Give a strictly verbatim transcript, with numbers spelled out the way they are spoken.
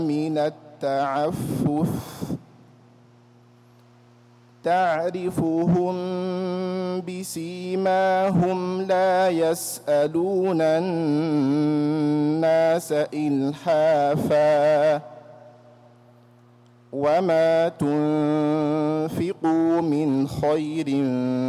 من التعفف تعرفهم بسيماهم لا يسألون الناس إلحافا وما تنفقوا من خير